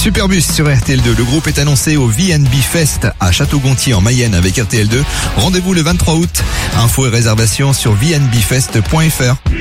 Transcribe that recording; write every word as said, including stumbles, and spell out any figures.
Superbus sur R T L deux. Le groupe est annoncé au V and B Fest à Château-Gontier en Mayenne avec R T L deux. Rendez-vous le vingt-trois août. Infos et réservations sur v n b fest point f r.